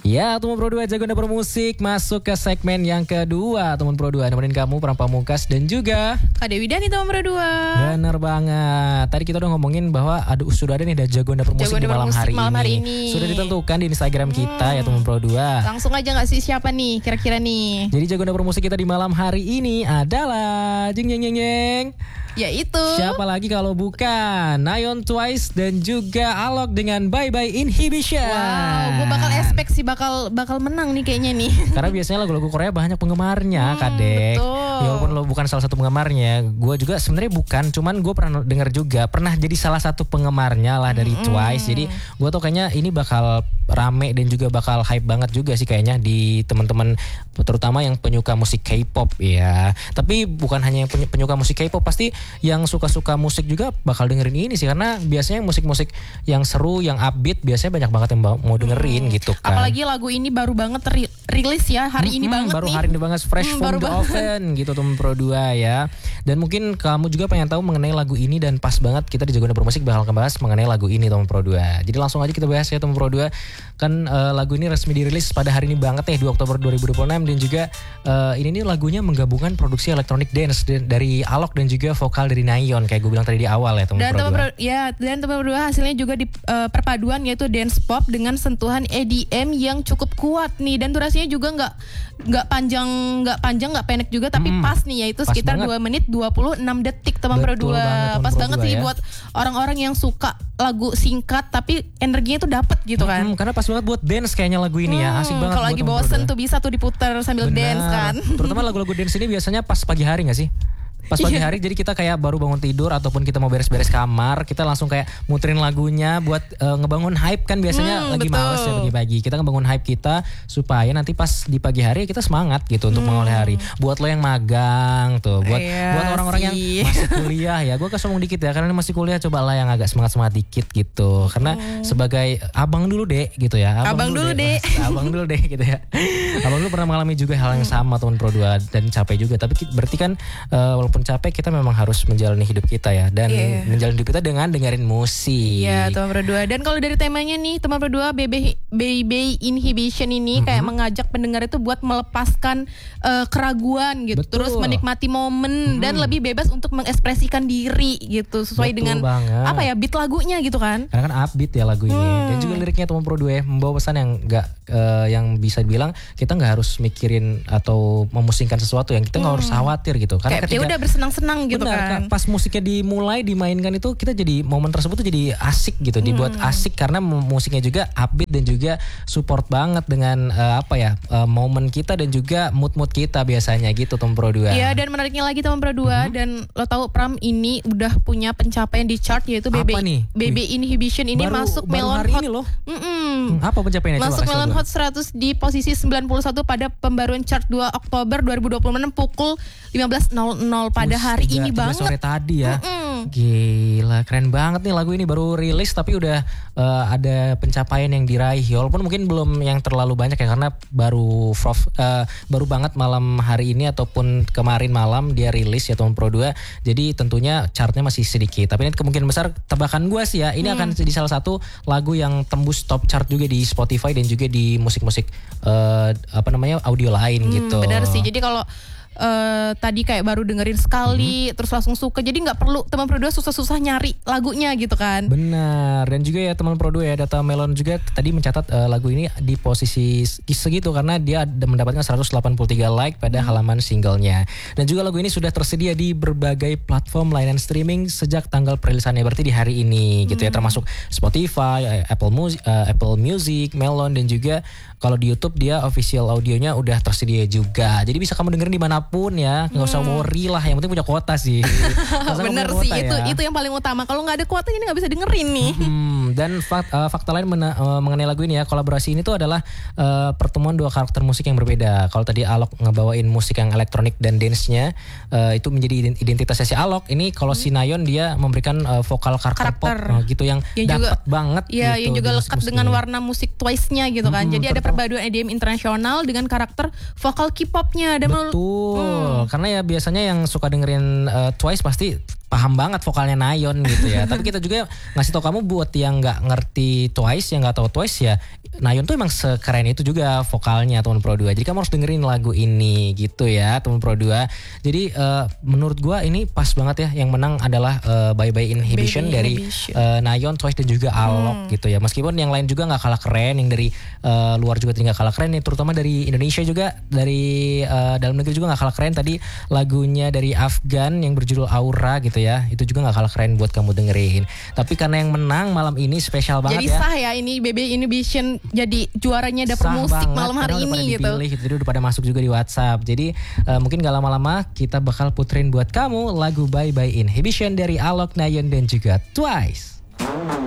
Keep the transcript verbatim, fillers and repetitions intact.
Ya, teman Pro dua Jagoan Dapur Musik masuk ke segmen yang kedua. Teman Pro dua nemenin kamu Pram Pamungkas dan juga Kak Dewi Dani teman Pro dua. Bener banget. Tadi kita udah ngomongin bahwa aduh sudah ada nih ada Jagoan Dapur Musik di malam, musik hari, malam hari ini. ini. Sudah ditentukan di Instagram kita hmm. ya teman Pro dua. Langsung aja nggak sih siapa nih kira-kira nih? Jadi Jagoan Dapur Musik kita di malam hari ini adalah jeng jeng jeng jeng. Yaitu siapa lagi kalau bukan Nayeon Twice dan juga Alok dengan Bye Bye Inhibition. Wow, gue bakal expect sih bakal bakal menang nih kayaknya nih. Karena biasanya lagu-lagu Korea banyak penggemarnya, hmm, Kadek. Betul. Ya walaupun lo bukan salah satu penggemarnya, gue juga sebenarnya bukan, cuman gue pernah dengar juga, pernah jadi salah satu penggemarnya lah dari hmm. Twice. Jadi gue tuh kayaknya ini bakal rame dan juga bakal hype banget juga sih kayaknya di teman-teman terutama yang penyuka musik K-pop ya. Tapi bukan hanya yang penyuka musik K-pop, pasti yang suka-suka musik juga bakal dengerin ini sih, karena biasanya musik-musik yang seru, yang upbeat biasanya banyak banget yang mau dengerin hmm. gitu kan. Apalagi lagu ini baru banget ri- rilis ya hari hmm, ini banget baru nih. hari ini banget fresh hmm, from the oven gitu teman Pro dua ya. Dan mungkin kamu juga pengen tahu mengenai lagu ini dan pas banget kita di Jagoan Dapur Musik bakal ngebahas mengenai lagu ini teman Pro dua. Jadi langsung aja kita bahas ya teman Pro dua. Kan uh, lagu ini resmi dirilis pada hari ini banget nih dua Oktober dua ribu dua puluh enam dan juga uh, ini nih lagunya menggabungkan produksi electronic dance dari Alok dan juga vokal dari Nayeon kayak gue bilang tadi di awal ya teman Pro dua. Ya, dan teman Pro dua hasilnya juga di uh, perpaduan yaitu dance pop dengan sentuhan E D M yang cukup kuat nih, dan durasinya juga nggak nggak panjang nggak panjang nggak pendek juga tapi hmm, pas nih yaitu sekitar dua menit dua puluh enam detik teman Pro dua. Pas banget sih ya buat orang-orang yang suka lagu singkat tapi energinya tuh dapet gitu kan. Hmm, karena pas banget buat dance kayaknya lagu ini hmm, ya, asik banget. Kalau lagi bosen tuh bisa tuh diputar sambil Bener. dance kan. Terutama lagu-lagu dance ini biasanya pas pagi hari nggak sih? Pas pagi hari, jadi kita kayak baru bangun tidur ataupun kita mau beres-beres kamar, kita langsung kayak muterin lagunya buat uh, ngebangun hype kan biasanya hmm, lagi betul. Males ya pagi-pagi. Kita ngebangun hype kita supaya nanti pas di pagi hari kita semangat gitu untuk hmm. mengawali hari. Buat lo yang magang tuh, buat iya, buat orang-orang yang masih kuliah ya. Gue kesombong dikit ya karena masih kuliah, coba lah yang agak semangat-semangat dikit gitu. Karena hmm. sebagai abang dulu deh gitu ya. Abang, abang dulu deh. deh. Abang dulu deh gitu ya. Abang dulu pernah mengalami juga hal yang sama teman Pro dua dan capek juga. Tapi berarti kan uh, walaupun capek kita memang harus menjalani hidup kita ya, dan yeah. menjalani hidup kita dengan dengerin musik. Iya, yeah, teman Pro dua. Dan kalau dari temanya nih teman Pro dua, Baby Baby Inhibition ini mm-hmm. kayak mengajak pendengar itu buat melepaskan uh, keraguan gitu. Betul. Terus menikmati momen mm-hmm. dan lebih bebas untuk mengekspresikan diri gitu sesuai Betul dengan banget. apa ya beat lagunya gitu kan. Karena kan upbeat ya lagu ini. Hmm. Dan juga liriknya teman Pro dua ya membawa pesan yang enggak uh, yang bisa dibilang kita nggak harus mikirin atau memusingkan sesuatu yang kita nggak hmm. harus khawatir gitu. Karena kayak ya udah bersenang-senang gitu. Benar, kan. Pas musiknya dimulai dimainkan itu kita jadi momen tersebut tuh jadi asik gitu, dibuat hmm. asik karena musiknya juga upbeat dan juga support banget dengan uh, apa ya uh, momen kita dan juga mood-mood kita biasanya gitu teman Pro dua. Iya, dan menariknya lagi teman Pro dua mm-hmm. dan lo tahu Pram ini udah punya pencapaian di chart yaitu B B B B Inhibition ini baru, masuk baru Melon hari Hot. Ini loh. Hmm, apa pencapaiannya? Masuk Melon Hot seratus di posisi sembilan puluh satu pada pembaruan chart dua Oktober dua ribu dua puluh enam pukul lima belas nol nol pada Us, hari tiga, ini banget. Sore tadi ya. Mm-mm. Gila, keren banget nih lagu ini, baru rilis tapi udah uh, ada pencapaian yang diraih. Walaupun mungkin belum yang terlalu banyak ya karena baru prof, uh, baru banget malam hari ini ataupun kemarin malam dia rilis ya teman Pro dua. Jadi tentunya chartnya masih sedikit. Tapi ini kemungkinan besar tebakan gue sih ya, ini hmm. akan jadi salah satu lagu yang tembus top chart juga di Spotify dan juga di musik-musik uh, apa namanya audio lain hmm, gitu. Benar sih. Jadi kalau Uh, tadi kayak baru dengerin sekali mm-hmm. terus langsung suka, jadi nggak perlu teman Pro dua susah-susah nyari lagunya gitu kan. Benar. Dan juga ya teman Pro dua ya, data Melon juga tadi mencatat uh, lagu ini di posisi segitu karena dia mendapatkan seratus delapan puluh tiga like pada mm. halaman singlenya. Dan juga lagu ini sudah tersedia di berbagai platform layanan streaming sejak tanggal perilisannya, berarti di hari ini gitu mm. ya, termasuk Spotify, Apple Music, uh, Apple Music, Melon, dan juga kalau di YouTube dia official audionya udah tersedia juga. Jadi bisa kamu dengerin di mana pun ya, nggak usah worry lah, yang penting punya kuota sih. Bener sih, itu ya. Itu yang paling utama. Kalau nggak ada kuota ini nggak bisa dengerin nih. Hmm, dan fakt, uh, fakta lain mena, uh, mengenai lagu ini ya, kolaborasi ini tuh adalah uh, pertemuan dua karakter musik yang berbeda. Kalau tadi Alok ngebawain musik yang elektronik dan dance-nya uh, itu menjadi identitasnya si Alok. Ini kalau hmm. si Nayeon dia memberikan uh, vokal karakter, karakter pop uh, gitu yang, yang dapat banget. Iya, gitu, yang juga lekat dengan warna musik Twice-nya gitu kan. Hmm, Jadi ada perpaduan E D M internasional dengan karakter vokal K-popnya. Dan betul. Hmm. Karena ya biasanya yang suka dengerin uh, Twice pasti paham banget vokalnya Nayeon gitu ya. Tapi kita juga ngasih tau kamu buat yang nggak ngerti Twice, yang nggak tahu Twice ya, Nayeon tuh emang sekeren itu juga vokalnya teman Pro dua. Jadi kamu harus dengerin lagu ini gitu ya teman Pro dua. Jadi uh, menurut gua ini pas banget ya, yang menang adalah uh, Bye Bye Inhibition Baby dari Inhibition. uh, Nayeon, Twice dan juga Alok hmm. gitu ya. Meskipun yang lain juga nggak kalah keren, yang dari uh, luar juga tidak kalah keren, yang terutama dari Indonesia juga, dari uh, dalam negeri juga nggak kalah keren. Tadi lagunya dari Afgan yang berjudul Aura gitu ya, itu juga nggak kalah keren buat kamu dengerin. Tapi karena yang menang malam ini spesial banget jadi ya. Jadi sah ya ini Bye Bye Inhibition jadi juaranya dapur sah musik banget, malam hari ini gitu. Dipilih, jadi udah pada masuk juga di WhatsApp. Jadi uh, mungkin gak lama-lama kita bakal puterin buat kamu lagu Bye Bye Inhibition dari Alok, Nayeon dan juga Twice.